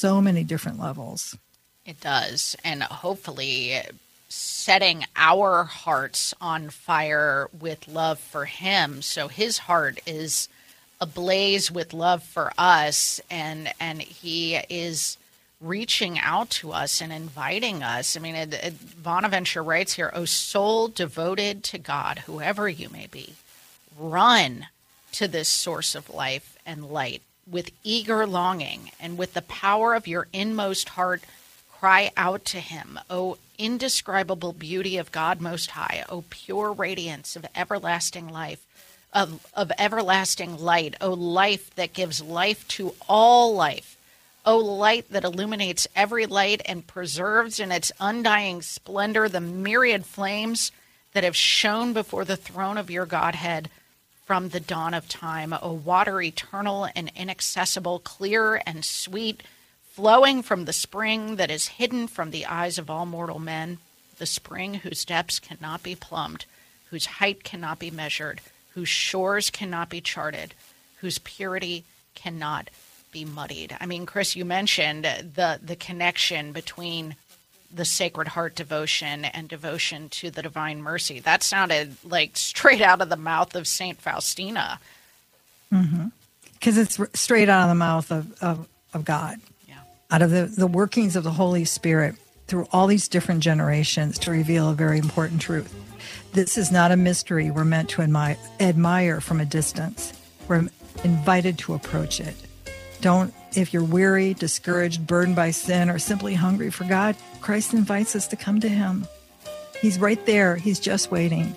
so many different levels. It does. And hopefully setting our hearts on fire with love for him. So his heart is ablaze with love for us, and he is reaching out to us and inviting us. I mean, Bonaventure writes here, "O soul devoted to God, whoever you may be, run to this source of life and light with eager longing, and with the power of your inmost heart, cry out to him. O indescribable beauty of God Most High, O pure radiance of everlasting life, of everlasting light, O life that gives life to all life, O light that illuminates every light and preserves in its undying splendor the myriad flames that have shone before the throne of your Godhead from the dawn of time, O water eternal and inaccessible, clear and sweet, flowing from the spring that is hidden from the eyes of all mortal men, the spring whose depths cannot be plumbed, whose height cannot be measured, whose shores cannot be charted, whose purity cannot be muddied." I mean, Chris, you mentioned the connection between the Sacred Heart devotion and devotion to the Divine Mercy. That sounded like straight out of the mouth of Saint Faustina. Because it's straight out of the mouth of God. Yeah. Out of the workings of the Holy Spirit through all these different generations to reveal a very important truth. This is not a mystery we're meant to admire from a distance. We're invited to approach it. If you're weary, discouraged, burdened by sin, or simply hungry for God, Christ invites us to come to him. He's right there. He's just waiting.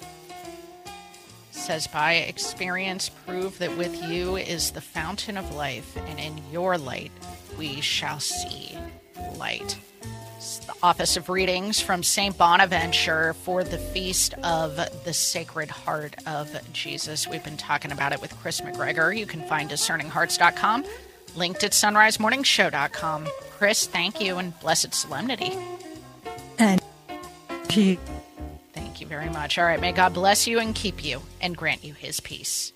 Says, by experience, prove that with you is the fountain of life, and in your light we shall see light. It's the Office of Readings from St. Bonaventure for the Feast of the Sacred Heart of Jesus. We've been talking about it with Chris McGregor. You can find discerninghearts.com, linked at sunrisemorningshow.com. Chris, thank you, and blessed solemnity. And thank you very much. All right, may God bless you and keep you and grant you his peace.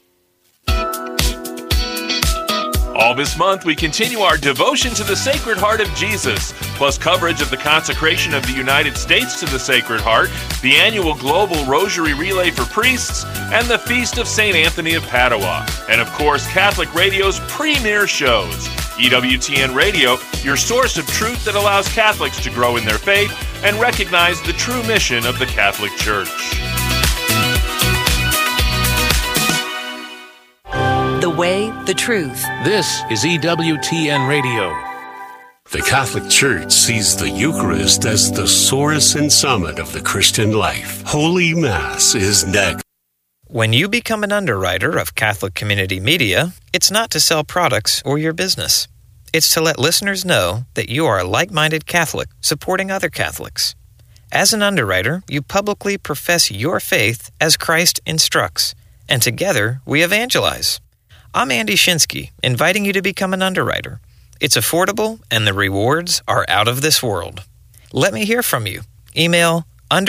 All this month, we continue our devotion to the Sacred Heart of Jesus, plus coverage of the consecration of the United States to the Sacred Heart, the annual Global Rosary Relay for Priests, and the Feast of St. Anthony of Padua. And of course, Catholic Radio's premier shows. EWTN Radio, your source of truth that allows Catholics to grow in their faith and recognize the true mission of the Catholic Church. The way, the truth. This is EWTN Radio. The Catholic Church sees the Eucharist as the source and summit of the Christian life. Holy Mass is next. When you become an underwriter of Catholic Community Media, it's not to sell products or your business. It's to let listeners know that you are a like-minded Catholic supporting other Catholics. As an underwriter, you publicly profess your faith as Christ instructs, and together we evangelize. I'm Andy Shinsky, inviting you to become an underwriter. It's affordable, and the rewards are out of this world. Let me hear from you. Email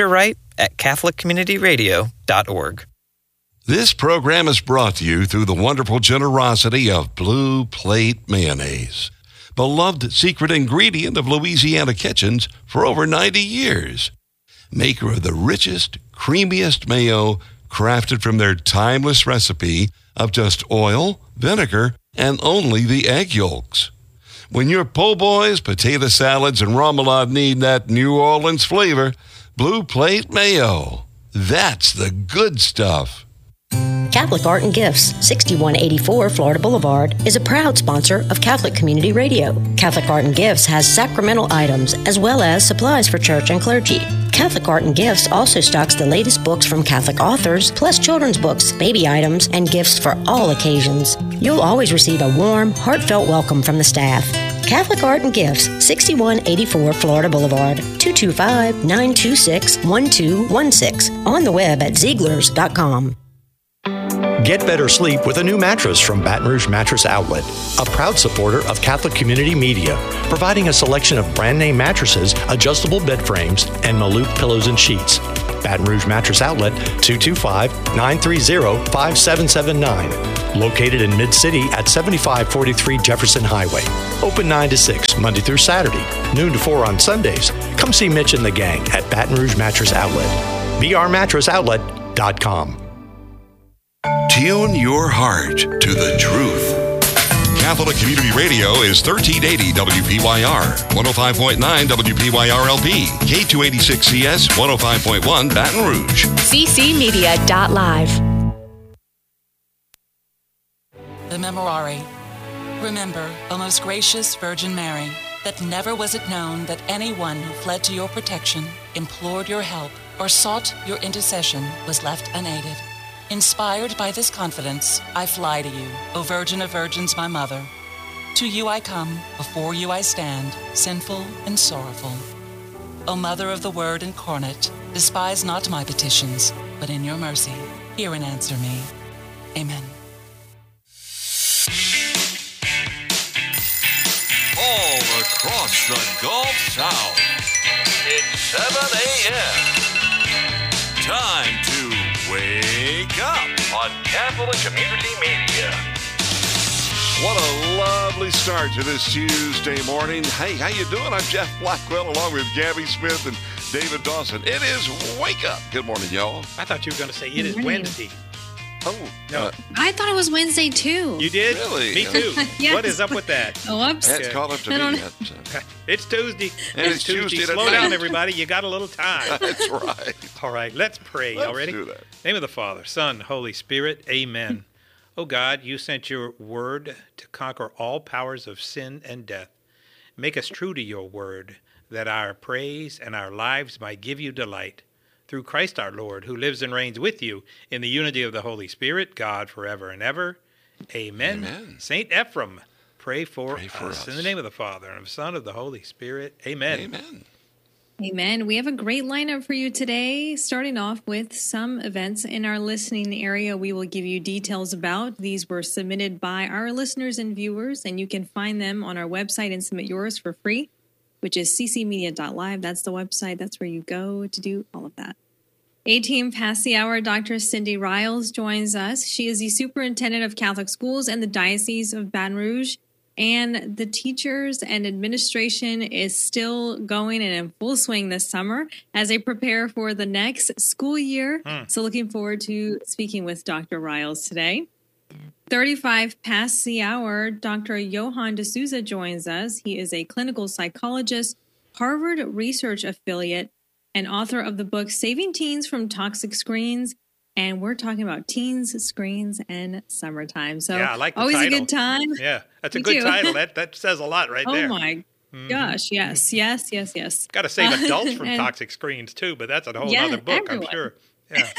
underwrite@catholiccommunityradio.org. This program is brought to you through the wonderful generosity of Blue Plate Mayonnaise, beloved secret ingredient of Louisiana kitchens for over 90 years. Maker of the richest, creamiest mayo, crafted from their timeless recipe of just oil, vinegar, and only the egg yolks. When your po' boys, potato salads, and remoulade need that New Orleans flavor, Blue Plate Mayo. That's the good stuff. Catholic Art and Gifts, 6184 Florida Boulevard, is a proud sponsor of Catholic Community Radio. Catholic Art and Gifts has sacramental items as well as supplies for church and clergy. Catholic Art and Gifts also stocks the latest books from Catholic authors, plus children's books, baby items, and gifts for all occasions. You'll always receive a warm, heartfelt welcome from the staff. Catholic Art and Gifts, 6184 Florida Boulevard, 225-926-1216. On the web at Zieglers.com. Get better sleep with a new mattress from Baton Rouge Mattress Outlet, a proud supporter of Catholic Community Media, providing a selection of brand name mattresses, adjustable bed frames, and Malouf pillows and sheets. Baton Rouge Mattress Outlet, 225-930-5779. Located in Mid-City at 7543 Jefferson Highway. Open 9 to 6, Monday through Saturday, noon to 4 on Sundays. Come see Mitch and the gang at Baton Rouge Mattress Outlet. brmattressoutlet.com. Tune your heart to the truth. Catholic Community Radio is 1380 WPYR, 105.9 WPYR-LP, K286CS, 105.1 Baton Rouge. ccmedia.live. The Memorare. Remember, O most gracious Virgin Mary, that never was it known that anyone who fled to your protection, implored your help, or sought your intercession was left unaided. Inspired by this confidence, I fly to you, O Virgin of Virgins, my Mother. To you I come, before you I stand, sinful and sorrowful. O Mother of the Word incarnate, despise not my petitions, but in your mercy, hear and answer me. Amen. All across the Gulf South, it's 7 a.m. Time to wake up on Catholic Community Media. What a lovely start to this Tuesday morning. Hey, how you doing? I'm Jeff Blackwell along with Gabby Smith and David Dawson. It is Wake Up. Good morning, y'all. I thought you were going to say it is Wednesday. Oh, no. I thought it was Wednesday, too. You did? Really? Me too. Yes. What is up with that? Whoops. That's caught up to me yet. It's Tuesday. And it's Tuesday. Slow down, everybody. You got a little time. That's right. All right, let's pray. Let's Y'all ready? do that. Name of the Father, Son, Holy Spirit. Amen. Oh God, you sent your word to conquer all powers of sin and death. Make us true to your word, that our praise and our lives might give you delight. Through Christ our Lord, who lives and reigns with you in the unity of the Holy Spirit, God forever and ever. Amen. Amen. Saint Ephraim, pray for for us. us. In the name of the Father, and of the Son, and of the Holy Spirit. Amen. Amen. Amen. We have a great lineup for you today, starting off with some events in our listening area we will give you details about. These were submitted by our listeners and viewers, and you can find them on our website and submit yours for free, which is ccmedia.live. That's the website. That's where you go to do all of that. 18 past the hour, Dr. Cindy Riles joins us. She is the superintendent of Catholic schools in the Diocese of Baton Rouge. And the teachers and administration is still going and in full swing this summer as they prepare for the next school year. So looking forward to speaking with Dr. Riles today. 35 past the hour, Dr. Johan D'Souza joins us. He is a clinical psychologist, Harvard Research affiliate, and author of the book Saving Teens from Toxic Screens. And we're talking about teens, screens, and summertime. So yeah, I like the always title. A good time. Yeah, that's a good title. That says a lot right there. Oh, my gosh. Yes. Got to save adults from toxic screens, too, but that's a whole other book, everyone. I'm sure. Yeah.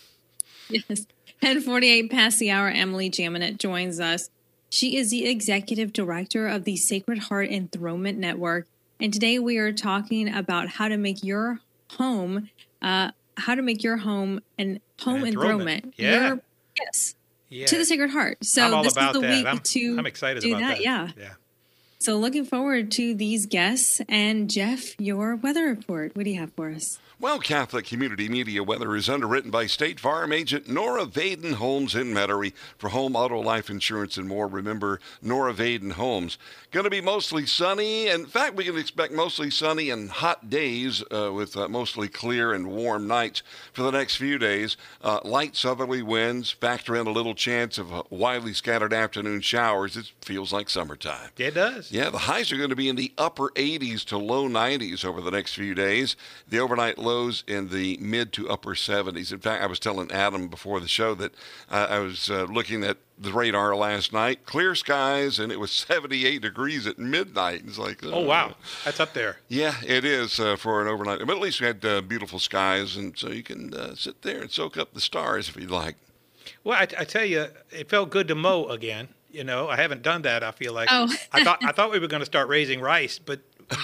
Yes. 10:48 past the hour, Emily Jaminet joins us. She is the executive director of the Sacred Heart Enthronement Network. And today we are talking about how to make your home an home enthronement. Yeah. Yes. Yeah. To the Sacred Heart. So I'm all this about is the that. week to I'm excited do about that. Yeah. Yeah. So looking forward to these guests. And Jeff, your weather report. What do you have for us? Well, Catholic Community Media weather is underwritten by State Farm agent Nora Vaden Homes in Metairie. For home, auto, life insurance, and more, remember Nora Vaden Homes. Going to be mostly sunny. In fact, we can expect mostly sunny and hot days with mostly clear and warm nights for the next few days. Light southerly winds, factor in a little chance of widely scattered afternoon showers. It feels like summertime. Yeah, it does. Yeah, the highs are going to be in the upper 80s to low 90s over the next few days. The overnight lows in the mid to upper 70s. In fact, I was telling Adam before the show that I was looking at the radar last night, clear skies, and it was 78 degrees at midnight. It's like, oh wow, that's up there. Yeah, it is for an overnight. But at least we had beautiful skies, and so you can sit there and soak up the stars if you'd like. Well, I tell you, it felt good to mow again. You know, I haven't done that. I feel like I thought we were going to start raising rice, but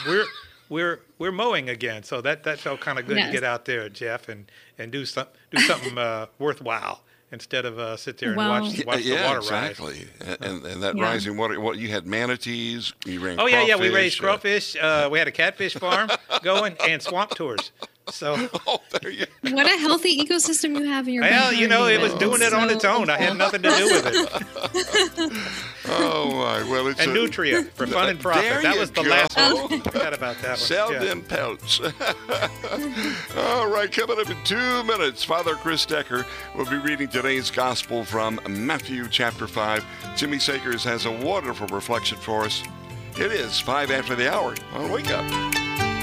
we're mowing again. So that felt kind of good to get out there, Jeff, and do something worthwhile instead of sit there and watch the water exactly. rise. And that rising water. What you had manatees, you ran. Oh yeah, we raised crawfish. We had a catfish farm going and swamp tours. So, there you go. What a healthy ecosystem you have in your well, backyard. it was doing it on its own. I had nothing to do with it. Oh, my. Well, it's and Nutria for fun and profit. That was the last one. Forgot about that one. Sell them pelts. All right, coming up in 2 minutes, Father Chris Decker will be reading today's gospel from Matthew chapter 5. Jimmy Sakers has a wonderful reflection for us. It is 5 after the hour on Wake Up.